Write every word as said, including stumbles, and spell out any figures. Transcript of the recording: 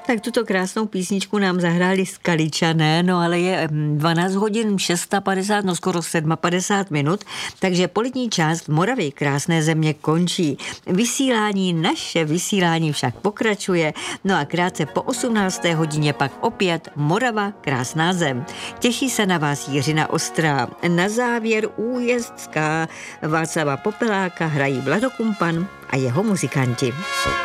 Tak tuto krásnou písničku nám zahráli Skaličané, no ale je dvanáct hodin šest padesát, no skoro padesát sedm minut, takže polední část Moravy, krásné země, končí. Vysílání, naše vysílání však pokračuje, no a krátce po osmnácté hodině pak opět Morava, krásná zem. Těší se na vás Jiřina Ostrá. Na závěr újezdská Václava Popeláka hrají Vlado Kumpan a jeho muzikanti.